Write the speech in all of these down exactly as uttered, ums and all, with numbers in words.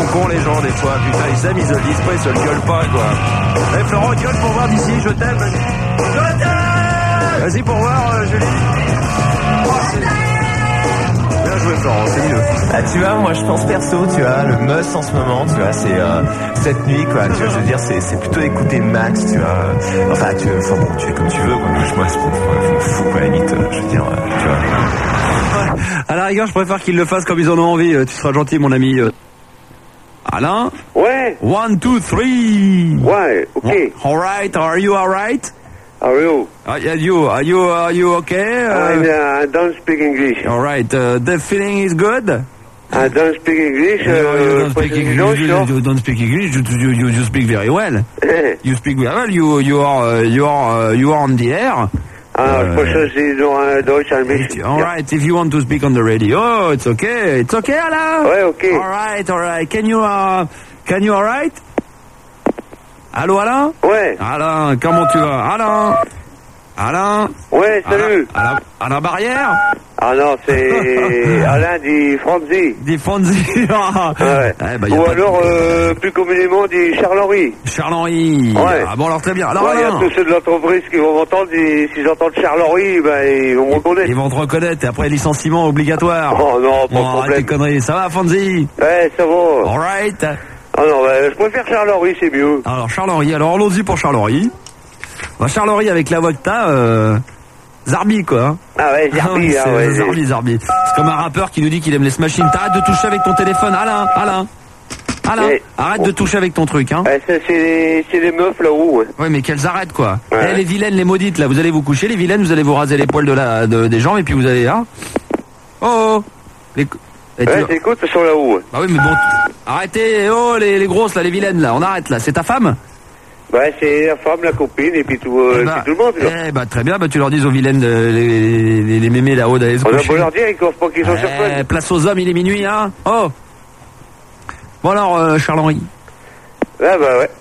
sont cons les gens des fois, putain, ils s'aiment, ils se le disent pas, ils se le gueulent pas quoi. Eh Florent, gueule pour voir d'ici, je t'aime. Je t'aime. Vas-y pour voir, euh, Julie. Oh, c'est... Bien joué Florent, c'est mieux. Ah, tu vois, moi je pense perso, tu vois, le must en ce moment, tu vois, c'est euh, cette nuit, quoi, tu vois, je veux dire, c'est, c'est plutôt écouter Max, tu vois, enfin, tu, enfin bon, tu fais comme tu veux, quoi, moi je moi, je m'en fous, quoi, à la limite, je veux dire, tu vois. À la rigueur, je préfère qu'ils le fassent comme ils en ont envie, tu seras gentil, mon ami. Alain? Ouais. One, two, three. Ouais, ok. Alright, are you alright? Are you? Are you, are you, are you okay? Uh, I don't speak English. Alright, uh, the feeling is good? I don't speak English. Uh, you don't speak English. You, you don't speak English. You, you, you, you speak very well. You speak very well. You, you are, uh, you are, uh, you are on the air. Ah, je pense que c'est Deutsch ein bisschen. Alright, if you want to speak on the radio, it's okay. It's okay, Alain? Ouais, ok. Alright, alright. Can you, uh, can you alright? Allô, Alain? Ouais. Alain, comment tu vas? Alain? Alain? Ouais, salut. Alain, Alain, Alain Barrière? Ah non, c'est Alain dit Franzi. Dit Franzi. Ouais. Eh ben, ou alors, euh, plus communément, dit Charles-Henri. Charles-Henri. Ouais. Ah bon, alors très bien. Alors, ouais, il y a Alain, tous ceux de l'entreprise qui vont m'entendre, et s'ils entendent Charles-Henri, ben, ils vont me reconnaître. ils vont te reconnaître et après licenciement obligatoire. Oh non, pas Bon, de arrête problème. tes conneries. Ça va, Fonzi? Ouais, ça va. Alright. Ah non, ben, je préfère Charles-Henri, c'est mieux. Alors, Charles-Henri. Alors, allons-y pour Charles-Henri. Bah, Charles-Henri avec la voix que t'as, euh... Zarbi, quoi. Hein. Ah ouais, Zarbi, ah, ah ouais. Zarbi, Zarbi. C'est comme un rappeur qui nous dit qu'il aime les smashing. T'arrêtes de toucher avec ton téléphone. Alain, Alain. Alain, Mais, arrête oh. de toucher avec ton truc, hein. Ouais, ça, c'est les, c'est les meufs là-haut, ouais. Ouais, mais qu'elles arrêtent, quoi. Ouais. Eh, les vilaines, les maudites, là, vous allez vous coucher, les vilaines, vous allez vous raser les poils de la, de, des jambes et puis vous allez, hein. Oh, oh. Les... Eh, Ouais, tu... c'est écoute, elles sont là-haut, ouais. Bah oui, mais bon, arrêtez, oh, les, les grosses, là, les vilaines, là, on arrête, là. C'est ta femme? Ouais, c'est la femme, la copine, et puis tout, euh, Eh bah, puis tout le monde, là. Eh bah, très bien, bah, tu leur dis aux vilaines, euh, les, les, les mémés là-haut d'aller se On a coucher. beau leur dire, ils coffrent pas qu'ils sont sur Eh, place. place aux hommes, il est minuit, hein. Oh. Bon alors, euh, Charles-Henri. Ouais, bah ouais.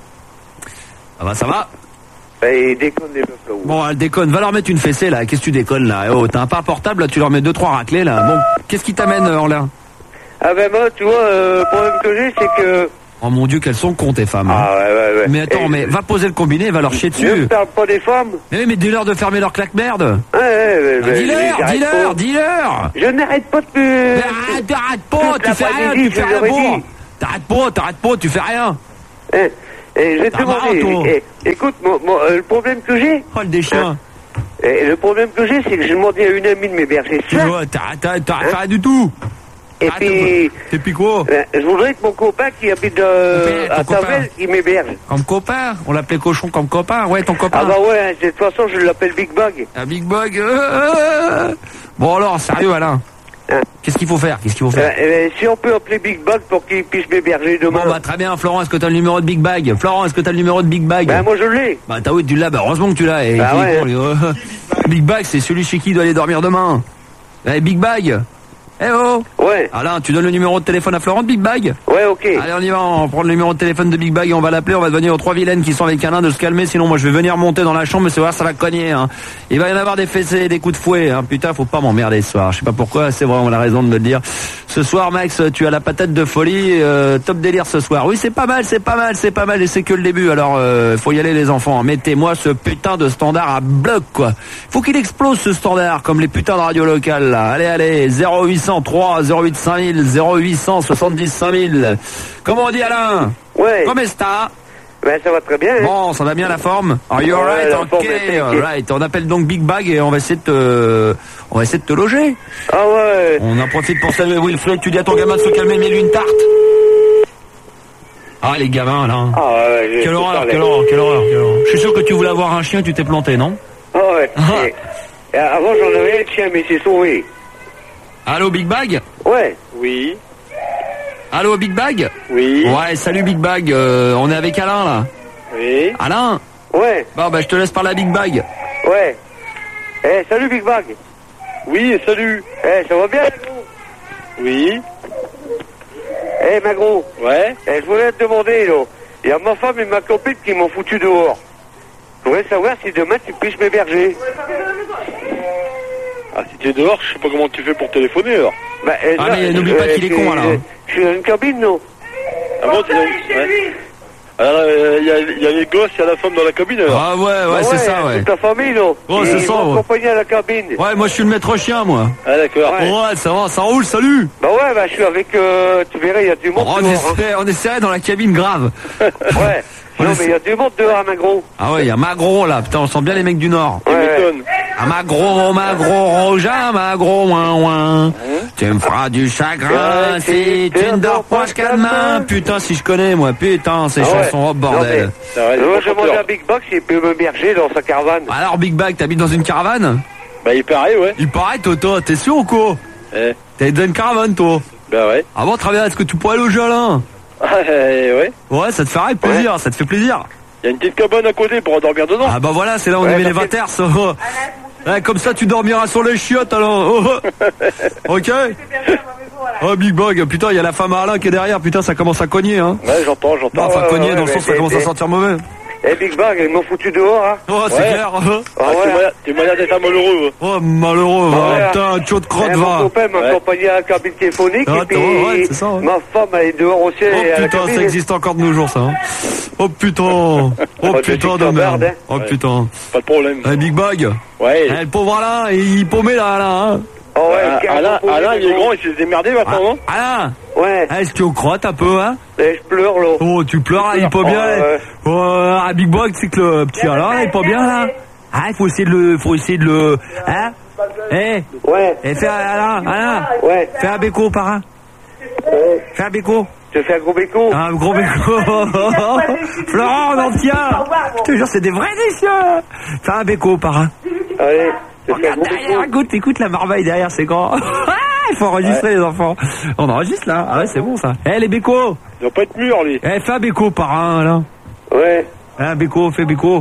Ah bah, ça va? Bah, ils déconnent les meufs là-haut. Bon, elle déconne. Va leur mettre une fessée, là. Qu'est-ce que tu déconnes, là? Oh, t'as un pas portable, là, tu leur mets deux, trois raclés, là. Bon, qu'est-ce qui t'amène, euh, en là? Ah ben moi, tu vois, euh, le problème que j'ai, c'est que... Oh mon Dieu, qu'elles sont cons, tes femmes. Hein. Ah ouais, ouais, ouais. Mais attends, Et mais va poser le combiné, va leur chier Je ne dessus. parle pas des femmes. Mais oui, mais dis-leur de fermer leur claque-merde. Ouais, ouais, ouais. Ah, ouais, dis-leur, j'arrête dis-leur, pas. dis-leur. Je n'arrête pas de... Mais arrête, arrête pas, toute tu fais rien, l'après-midi, tu fais je rien leur ai pour. dit. T'arrêtes pas, t'arrêtes pas, tu fais rien. Hein, et je vais te T'as marre, toi. demander... eh, écoute, moi, moi, euh, le problème que j'ai... Oh, le déchien. Et le problème que j'ai, c'est que j'ai demandé à une amie de m'héberger Tu ça. vois, t'arrêtes, t'arrêtes, t'arrêtes rien du tout. Et Arrête, puis... Et puis quoi? euh, je voudrais que mon copain qui habite euh, Ton à copain. Tavel, il m'héberge. Comme copain. On l'appelait cochon comme copain. Ouais, ton copain. Ah bah ouais, de toute façon, je l'appelle Big Bag. Un big bug. euh, euh. Bon alors, sérieux, Alain. Hein. Qu'est-ce qu'il faut faire? Qu'est-ce qu'il faut Euh, faire? euh, si on peut appeler Big Bag pour qu'il puisse m'héberger demain. Bon bah très bien, Florent, est-ce que t'as le numéro de Big Bag? Florent, est-ce que t'as le numéro de Big Bag? Ben moi je l'ai. Bah t'as oui, tu l'as, bah heureusement que tu l'as. Et Bah qui est ouais. con, lui, euh, Big Bag, c'est celui chez qui il doit aller dormir demain. Eh, Big Bag. Eh oh. Ouais, Alain, tu donnes le numéro de téléphone à Florent de Big Bag? ouais, ok. Allez, on y va, on prend le numéro de téléphone de Big Bag et on va l'appeler, on va devenir aux trois vilaines qui sont avec Alain de se calmer, sinon moi je vais venir monter dans la chambre, mais c'est vrai, ça va cogner, hein. Il va y en avoir des fessées, des coups de fouet, hein. Putain, faut pas m'emmerder ce soir. Je sais pas pourquoi, c'est vraiment la raison de me le dire. Ce soir, Max, tu as la patate de folie, euh, top délire ce soir. Oui, c'est pas mal, c'est pas mal, c'est pas mal, et c'est que le début, alors euh, faut y aller les enfants. Mettez-moi ce putain de standard à bloc, quoi. Faut qu'il explose ce standard, comme les putains de radio locales, là. Allez, allez, zéro huit cent trois, zéro huit cinq mille, zéro huit cent soixante-dix cinq mille. Comment on dit, Alain? Ouais. Comment está? Ben ça va très bien. Hein. Bon, ça va bien la forme? Are you Ouais, alright? la Ok, forme est nickel. alright. On appelle donc Big Bag et on va essayer de te, on va essayer de te loger. Ah ouais. On en profite pour saluer Wilfred. Tu dis à ton gamin de se calmer, mets-lui une tarte. Ah, les gamins, là. Ah ouais. j'ai Quelle tout horreur, parlé. quelle horreur, quelle horreur, quelle horreur. Je suis sûr que tu voulais avoir un chien, tu t'es planté, non? Ah ouais. Et, et avant j'en avais un chien, mais c'est sauvé. Allô, Big Bag? Ouais. Oui, Allô, Big Bag? oui, Ouais, salut Big Bag. Euh, on est avec Alain, là. oui. Alain? Ouais. Bon, bah, je te laisse parler à Big Bag. Ouais. Eh, salut Big Bag. Oui, salut. Eh, ça va bien, Magro? Oui, Eh, Magro. ouais. Eh, je voulais te demander, là. Il y a ma femme et ma copine qui m'ont foutu dehors. Je voudrais savoir si demain tu puisses m'héberger. Ah, si t'es dehors, je sais pas comment tu fais pour téléphoner alors. Bah, euh, Ah, non, mais n'oublie pas euh, qu'il est je- con, alors. Je suis dans une cabine, non? Ah bon, tu ouais. Alors, il euh, y, a, y a les gosses, il y a la femme dans la cabine, alors. Ah ouais, ouais, Ah c'est ça, ouais. Toute ta famille, non. Oh, c'est Ils ça, vont ouais. accompagner à la cabine. Ouais, moi je suis le maître chien, moi. Ah, d'accord. Ouais. Ouais, ça va, ça roule, salut. Bah ouais, bah je suis avec, euh, tu verrais, il y a du monde Oh, on, dehors. est Hein. serré, on est serré dans la cabine grave. Ouais. On Non, est- mais il y a du monde dehors, ma gros. Ah ouais, il y a Magron là, putain, on sent bien les mecs du Nord. Tu Ouais. m'étonnes. Ah Magron, Magron, Roja, Magron, ouin ouin. Tu me feras du chagrin Ouais, si tu ne dors pas jusqu'à demain. Putain, si je connais, moi, putain, ces Ah ouais. chansons, oh bordel. Ah ouais, Moi, c'est je pas demande à chanteur. Big Box s'il peut me berger dans sa caravane. Alors, Big Bag, t'habites dans une caravane? Bah, il paraît, ouais. Il paraît, Toto, t'es sûr ou quoi? Eh, T'es dans une caravane, toi? bah ouais. Ah bon, très bien, est-ce que tu pourrais loger Alain? Ah, eh, ouais. Ouais, ça te ferait plaisir, ça te fait plaisir. Il y a une petite cabane à côté pour dormir dedans. Ah bah voilà, c'est là où on Ouais, met les parce vingt terces. Oh. Ouais, comme ça, tu dormiras sur les chiottes, alors. Oh. Ok? Oh, Big Bug, putain, il y a la femme à Alain qui est derrière, putain, ça commence à cogner, hein. Ouais, j'entends, j'entends. Non, enfin, ouais, cogner ouais, dans le mais sens, ça c'est- commence à c'est- sentir mauvais. Eh, Big Bag, ils m'ont foutu dehors, hein. Oh, c'est Ouais. clair. Ah, Ah, ouais. t'es moyen- t'es moyen d'être un malheureux. hein. Oh, malheureux, va. Ouais. Putain, chaud de crotte, Eh, mon va. copain m'a Ouais. accompagné à la cabine téléphonique Ah, et puis attends, ouais, c'est ça, ouais. ma femme elle est dehors aussi Oh à la putain, cabine. ça existe encore de nos jours, ça. hein. Oh putain. Oh Oh, tu putain sais de que ça merde. barde, hein. Oh Ouais. putain. Pas de problème. Eh, Big Bag. Ouais. Eh, le pauvre Alain, il paumé là, Alain. hein. Oh ouais, Ah, carrément Alain, paumé, Alain, il est mais bon. grand, il s'est démerdé maintenant, non? Alain, Ouais, est-ce que tu crottes un peu, hein? et je pleure là. Oh, tu pleures, là, il est pas Oh, bien. là. ouais. Oh, ah, Big Bug, c'est que le petit Alain, il est pas bien, là. Ah, il faut essayer de le, faut essayer de le, hein? Eh, Ouais, eh, fais un, Alain, Alain, ouais. fais un béco, par un. Fais un béco. Tu fais un gros béco. Un gros béco. Florent, on en tient. Je te jure, c'est des vrais décieux. Fais un béco, par un. Allez, tu fais un Regarde gros derrière, béco. écoute, écoute la merveille derrière, c'est grand. Il faut enregistrer les enfants. On enregistre là. Ah ouais, c'est bon ça. Eh les bécos. Il doit pas être mûr, lui. Eh fais un béco par un là. Ouais. Un béco, fais béco.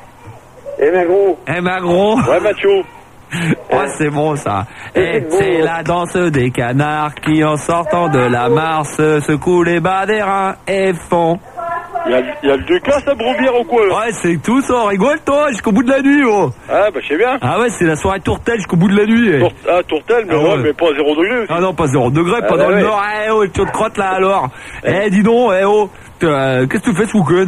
Eh ma gros. Eh ma gros. Ouais, Mathieu. Oh c'est bon ça. Et c'est la danse des canards qui en sortant de la mare se secouent les bas des reins et font. Il y a, il y a le deux cas, ça, Broubière ou quoi, là? Ouais c'est tout ça, on rigole toi jusqu'au bout de la nuit oh. Ah, bah, je sais bien. Ah ouais c'est la soirée tourtelle jusqu'au bout de la nuit. eh. Tour- Ah, Tourtel, mais Ah ouais, ouais. mais pas à zéro degré aussi. Ah non, pas zéro degré, pas Ah dans bah le ouais. nord. Eh oh, tu te crottes là alors. Eh dis donc, eh oh, euh, qu'est-ce que tu fais ce week-end?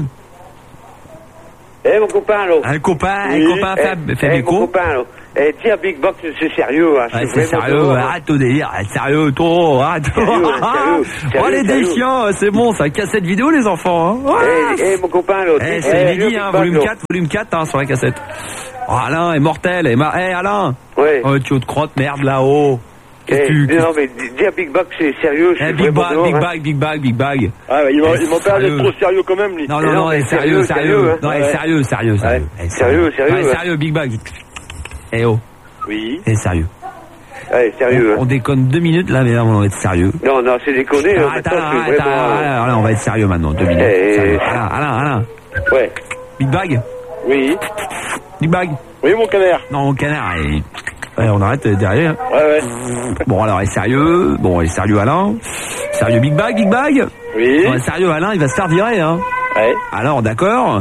Eh mon copain là. Un copain, Oui. un copain, Eh, fais, fais eh, mon béco. copain là. Eh tiens Big Box, c'est sérieux. Hein. Ouais, je suis c'est vraiment sérieux, dehors, hein. arrête ton délire, arrête sérieux, toi, arrête. Sérieux, sérieux, Oh sérieux, les sérieux. défiants, c'est bon, ça cassette vidéo les enfants. Hein. Eh, eh, mon copain là. Eh, dis- c'est eh, inédit, Big hein, Box, volume là. quatre, volume quatre hein, sur la cassette. Oh, Alain est mortel, et ma... eh Alain, Ouais. oh, tu te crottes, merde là-haut. Qu'est-ce Eh, que tu... non mais dis dis à Big Box, c'est sérieux. Je Eh, suis Big vraiment bag, dehors, big hein. bag, big bag, big bag. Ah, bah, il m'a Eh, il m'a pas l'air sérieux. d'être trop sérieux quand même, lui. Non, Mais non, non, non, mais eh, sérieux, sérieux, sérieux. sérieux, hein. Non, eh, Ouais. sérieux, sérieux, sérieux. Eh, Sérieux, sérieux, Ouais, hein. sérieux, big bag. Eh oh, Oui. eh sérieux. Allez, sérieux. On Hein. déconne deux minutes là, mais là on va être sérieux. Non, non, c'est déconné. hein. Arrête, Maintenant, Alain, je suis arrête, vraiment. Alain, Alain, Alain, on va être sérieux maintenant, deux minutes. Eh, Sérieux. eh. Alain, Alain, Alain. Ouais. Big bag, Oui. big bag. Oui, mon canard. Non, mon canard, eh, ouais, on arrête derrière. Ouais, ouais. Bon alors, il est sérieux. Bon, il est sérieux Alain. Sérieux Big Bag, Big Bag. Oui. Ouais, sérieux Alain, il va se faire virer, hein. Ouais. Alors, d'accord.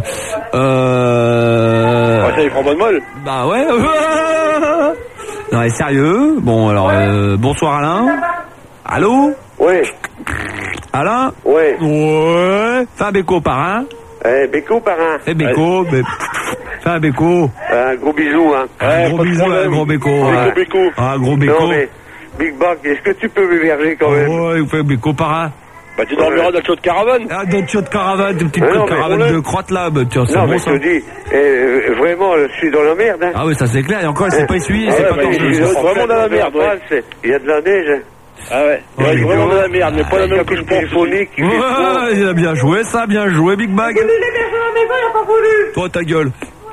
Euh... Ouais, ça, il prend bonne molle. Bah ouais. Non, il est sérieux. Bon, alors, euh, bonsoir Alain. Allô Ouais. Alain Ouais. Ouais. Fais un béco par un. Eh, Béco par un. Fais béco, bé- fais un béco. Un gros bisou, hein. Un Ouais, gros pas de bisou, un problème. gros béco. Béco, ouais. béco. Un gros béco. Non, mais Big Box, est-ce que tu peux m'héberger quand même? Ouais, fais béco par un. Bah, tu dormiras dans le show de caravane. Ah, d'autres choses de caravane, des petites Ah non, mais caravanes on de l'a- crotte là, bah, tiens, c'est Non, bon mais je ça. te dis, eh, vraiment, je suis dans la merde, hein. Ah oui, ça c'est clair, et encore, c'est pas essuyé, Ah c'est ouais, pas bah, tordu. il- il- ça. il- vraiment dans la merde, ouais. C'est- Il y a de la neige. Ah ouais. Ouais, Ouais, il est vraiment bien. de la merde, mais pas la même que je pense. téléphonique. il fait froid. Ouais, il a bien joué ça, bien joué, Big Bag. Toi, ta gueule.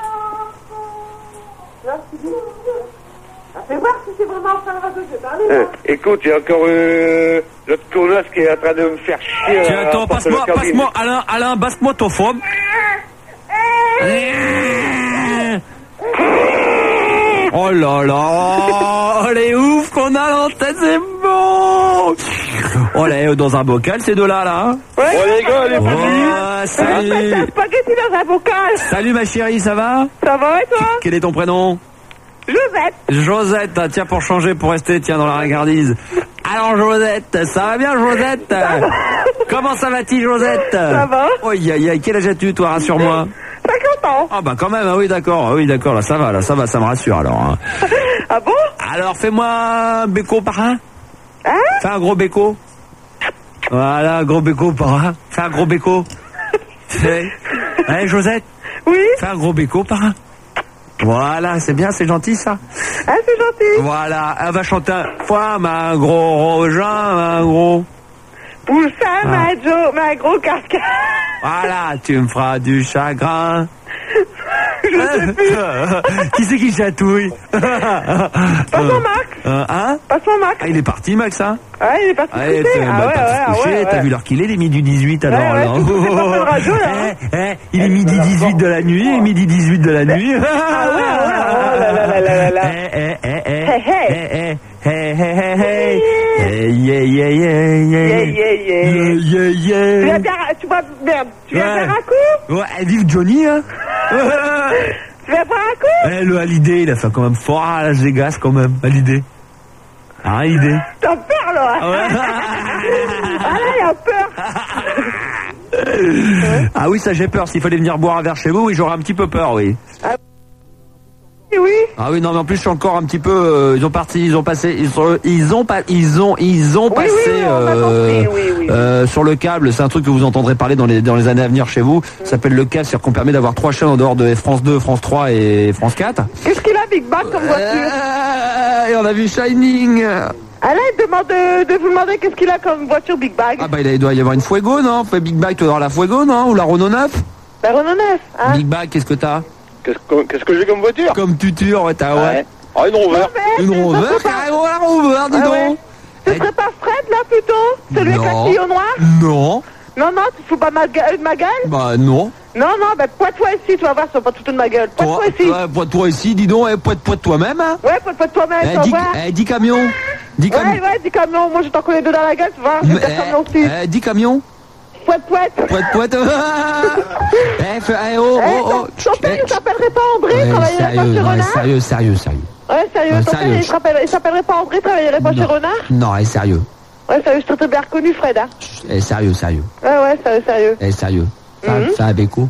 Fais voir si c'est vraiment enfin le que j'ai parlé. Hein, écoute, il y a encore euh, l'autre connasse qui est en train de me faire chier. Tiens, à la attends, porte de la passe-moi, cabine. passe-moi, Alain, Alain, basse-moi ton phone. Oh là là, elle est ouf qu'on a l'antenne, c'est bon. Oh là, dans un bocal, ces deux-là, là. hein. Bon, les gars, les petits. Oh, salut. Un spaghetti dans un bocal. Salut ma chérie, ça va? Ça va et toi? Quel est ton prénom? Josette. Josette, ah, tiens, pour changer, pour rester, tiens, dans la regardise. Alors, Josette, ça va bien, Josette? Comment ça va-t-il, Josette? Ça va. Oui, aïe, aïe, quel âge as-tu, toi, rassure-moi? cinquante ans. Ah bah quand même, ah oui d'accord, ah oui d'accord, là ça va, là ça va, ça me rassure alors. Hein. Ah bon? Alors fais-moi un béco par un. Hein? Fais un gros béco. Voilà, gros béco par un. Fais un gros béco. Fais. Hein, Josette? Oui? Fais un gros béco par un. Voilà, c'est bien, c'est gentil ça. Ah, c'est gentil. Voilà, elle va chanter un femme, un gros rogin, un gros. Poussin, Ah. ma Jo, ma gros cascade. Voilà, tu me feras du chagrin. Je sais plus. Qui c'est qui chatouille? Passe-moi Max. Euh, hein? Passe-moi Max. Ah, il est parti, Max, hein? Ah, il est parti Ah, se il coucher. est Ah ouais, ouais, parti se coucher. ouais, T'as ouais. vu l'heure qu'il est, il est midi dix-huit alors. Ouais, ouais, là. surtout que c'est pas fait de radio, là, hein. Eh, eh, il est midi dix-huit de la nuit, midi dix-huit de la nuit. Ah ouais, ouais, oh là là là là là là. Eh, eh, eh, eh, Hey, hey. eh, eh, hey, hey, hey, hey. Hey, yeah, yeah, yeah, yeah. Yeah, yeah, yeah. Yeah, yeah, Tu yeah. vas bien, tu vas, merde, tu vas Ouais. faire un coup? Ouais, eh, vive Johnny, hein. Tu vas faire un coup? Eh, le Hallyday, il a fait quand même fort à Las Vegas, quand même, Hallyday. Ah, Hallyday. T'as peur, là? Ouais. Ah là, il a peur. Ah oui, ça j'ai peur. S'il fallait venir boire un verre chez vous, oui, j'aurais un petit peu peur, oui. Oui, oui. Ah oui, non, mais en plus, je suis encore un petit peu. Euh, ils ont parti, ils ont passé, ils sont, ils ont pas, ils ont, ils ont Oui, passé oui, oui, on a euh, compris, oui, oui. euh, sur le câble. C'est un truc que vous entendrez parler dans les dans les années à venir chez vous. Ça s'appelle le câble, c'est-à-dire qu'on permet d'avoir trois chaînes en dehors de France deux, France trois et France quatre. Qu'est-ce qu'il a, Big Bang, comme voiture? Euh, et on a vu Shining. Alain, il demande de, de vous demander qu'est-ce qu'il a comme voiture Big Bag. Ah bah il doit y avoir une Fuego, non? Fait Big Bag, tu dois avoir la Fuego, non? Ou la Renault neuf? La Renault neuf, hein? Big Bag, qu'est-ce que t'as? Qu'est-ce que, qu'est-ce que j'ai comme voiture? Comme tuture, ouais, t'as ouais. Ah, une Rover. Mais, Une ça Rover, serait pas- carrément la Rover, dis Ah donc. ouais. Ce serait pas Fred, là, plutôt? Celui avec Non. la quille au noir? Non, Non, non, tu te fous pas ma gueule, de ma gueule? bah non. Non, non, bah, pointe-toi ici, tu vas voir, c'est pas tout de ma gueule. Toi, Pointe-toi ici. toi, pointe-toi ici, dis donc, eh, pointe, pointe toi-même, hein. Ouais, pointe-toi toi-même, tu Eh, vas dis, voir. eh, dis camion. Dis Ouais, camion. ouais, dis camion, moi je t'en connais deux dans la gueule, tu vois, je vais dire camion aussi. Eh, dis camion. Pointe, pointe. Pointe, pointe. Eh, fais, eh, oh, Eh, oh, oh. ton, ton père, Eh, il s'appellerait pas André, il ouais, travaillerait pas sérieux, chez ouais, Renard? sérieux, sérieux, sérieux. Ouais, sérieux, Ouais, ton sérieux. père, il s'appelle- il s'appellerait pas André, il travaillerait pas chez Non. Renard? Non, eh, sérieux. Ouais, sérieux, je t'ai bien reconnu, Fred, hein. Eh, sérieux, sérieux. Ouais, ouais, sérieux, sérieux. Eh, sérieux. Fais, Mhm. fais un béco.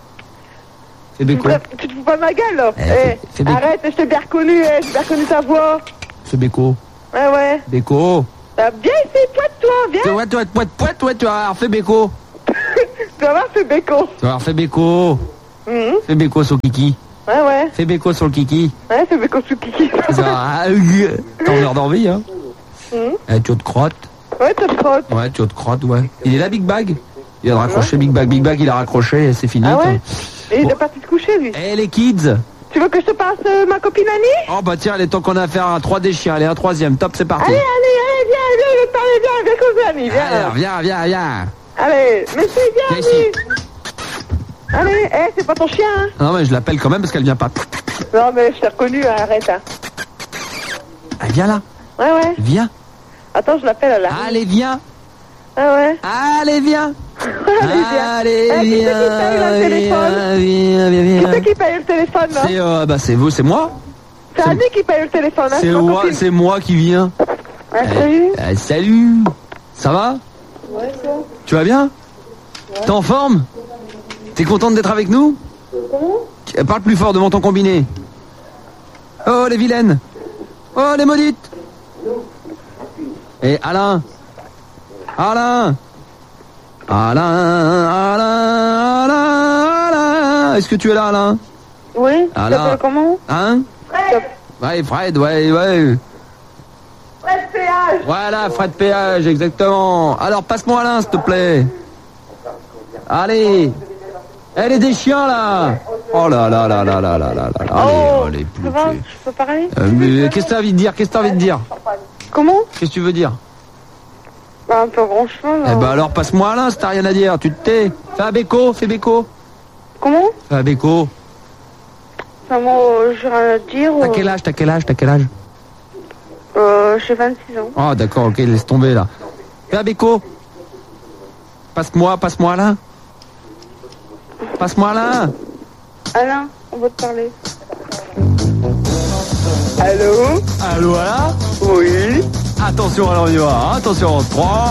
Fais Tu, me béco. pré- tu te fous pas de ma gueule, là. Eh, Eh, fais- fais des- arrête, je t'ai bien reconnu, eh, j'ai bien reconnu ta voix. Fais béco. Ouais, ouais. Béco. Bah, viens ici, pointe-toi, viens. Ouais, toi, pointe, pointe, ouais, tu vas voir, fais béco. Tu vas voir, c'est béco. Tu vas voir, fais béco. Mhm. Fais béco sur le kiki. Ouais, ouais. Fais béco sur le kiki. Ouais, c'est béco sous kiki. Ça va, euh, T'as l'air d'envie, hein. Mhm. Eh, tu te crottes. Ouais, t'as le crotte. Ouais, tu te crottes, ouais. Il est là, Big Bag? Il a raccroché Big Bag. Big Bag, il a raccroché et c'est fini. Ah ouais? Et il Bon. est parti se coucher, lui. Eh, les kids. Tu veux que je te passe euh, ma copine Annie? Oh, bah tiens, il est temps qu'on a à faire un trois D chien. Allez, un troisième. Top, c'est parti. Allez, allez, allez, viens, viens, je vais te parler, viens, viens causer, Annie, viens. Alors, viens, viens, viens. Allez, mais si, viens, Viens ici. Annie. Allez, eh, c'est pas ton chien, hein. Non, mais je l'appelle quand même parce qu'elle vient pas. Non, mais je t'ai reconnu, hein, arrête, hein. Ah, viens là. Ouais, ouais. Viens. Attends, je l'appelle, là. Allez, viens. Ah ouais. Allez, viens. Allez, viens. Allez, Eh, qui c'est qui paye viens. le téléphone? Viens, viens, Qui viens. c'est qui paye le téléphone, là? C'est, euh, bah, c'est vous, c'est moi. C'est Annie qui paye le téléphone, hein. C'est ma moi, copine. c'est moi qui viens. Ah, salut. Eh, salut. Ça va? Ouais, ça. Tu vas bien? T'es en forme? T'es contente d'être avec nous? Euh, Parle plus fort devant ton combiné. Oh, les vilaines. Oh, les maudites. Et Alain. Alain. Alain, Alain, Alain, Alain. Est-ce que tu es là, Alain? Oui, Ah, tu là. t'appelles comment? Hein? Fred. Ouais, Fred, ouais, ouais. Fred Péage. Voilà, Fred Péage, exactement. Alors, passe-moi Alain, s'il te plaît. Allez. Elle est des chiens, là. Oh là là là là là là là là. Allez, Oh, allez, ça plus. va? plus. Je peux parler? Euh, mais qu'est-ce que t'as envie de dire? Qu'est-ce que t'as envie de dire? Comment? Qu'est-ce que tu veux dire? Bah, pas grand-chose. Eh ben alors, passe-moi Alain, si t'as rien à dire. Tu te tais. Fais un béco, fais béco. Comment? Fais un béco. Enfin, moi, euh, j'ai rien à dire. T'as euh, quel âge? T'as quel âge? T'as quel âge? Euh, j'ai vingt-six ans. Oh, d'accord, ok, laisse tomber, là. Fais un béco. Passe-moi, passe-moi Alain. Passe-moi Alain. Alain, on va te parler. Allô? Allô, Alain? Oui. Attention, alors on y va. Attention, trois.